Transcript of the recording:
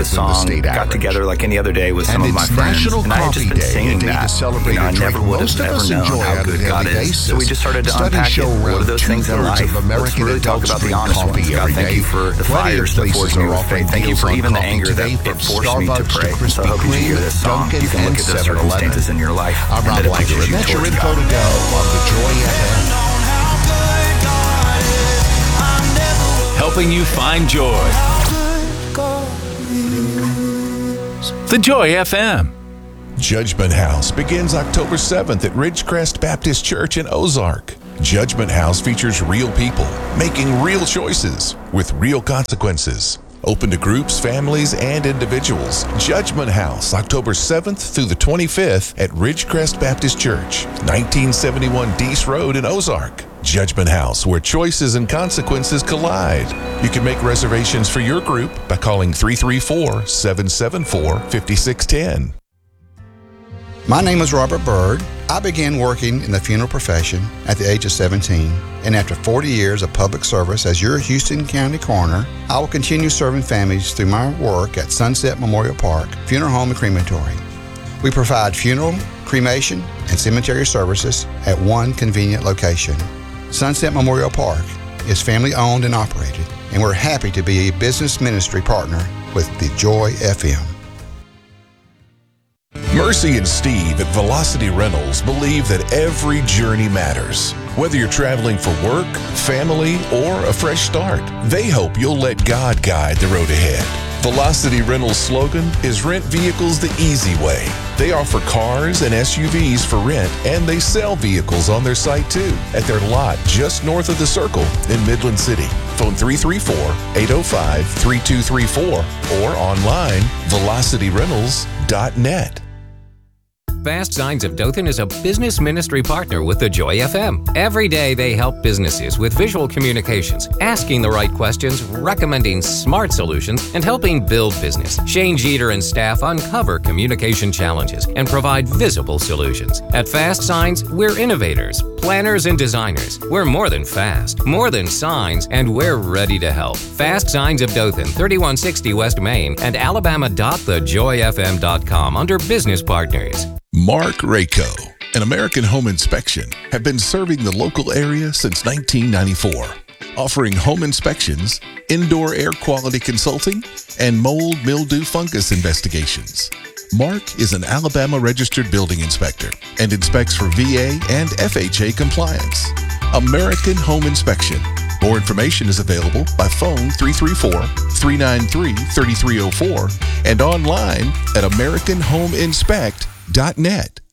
the song, got together like any other day with some of my friends, and I had just been singing that. I never would have ever known how good God is. So we just started to unpack it. What are those things in life? Let's really talk about the honest ones. God, thank you for the fires that forged me with faith. Thank you for even the anger that it forced me to pray. So I hope as you hear this song, you can look at the circumstances in your life and that it pushes you towards God. Helping you find joy. The Joy FM. Judgment House begins October 7th at Ridgecrest Baptist Church in Ozark. Judgment House features real people making real choices with real consequences. Open to groups, families, and individuals. Judgment House, October 7th through the 25th at Ridgecrest Baptist Church, 1971 Deese Road in Ozark. Judgment House, where choices and consequences collide. You can make reservations for your group by calling 334-774-5610. My name is Robert Bird. I began working in the funeral profession at the age of 17, and after 40 years of public service as your Houston County coroner, I will continue serving families through my work at Sunset Memorial Park Funeral Home and Crematory. We provide funeral, cremation, and cemetery services at one convenient location. Sunset Memorial Park is family-owned and operated, and we're happy to be a business ministry partner with the Joy FM. Mercy and Steve at Velocity Rentals believe that every journey matters. Whether you're traveling for work, family, or a fresh start, they hope you'll let God guide the road ahead. Velocity Rentals' slogan is rent vehicles the easy way. They offer cars and SUVs for rent, and they sell vehicles on their site too, at their lot just north of the Circle in Midland City. Phone 334-805-3234 or online velocityrentals.net. Fast Signs of Dothan is a business ministry partner with the Joy FM. Every day they help businesses with visual communications, asking the right questions, recommending smart solutions, and helping build business. Shane Jeter and staff uncover communication challenges and provide visible solutions. At Fast Signs, we're innovators, planners, and designers. We're more than fast, more than signs, and we're ready to help. Fast Signs of Dothan, 3160 West Main, and alabama.thejoyfm.com under Business Partners. Mark Rayco and American Home Inspection have been serving the local area since 1994, offering home inspections, indoor air quality consulting, and mold, mildew, fungus investigations. Mark is an Alabama registered building inspector and inspects for VA and FHA compliance. American Home Inspection. More information is available by phone 334-393-3304 and online at AmericanHomeInspect.net.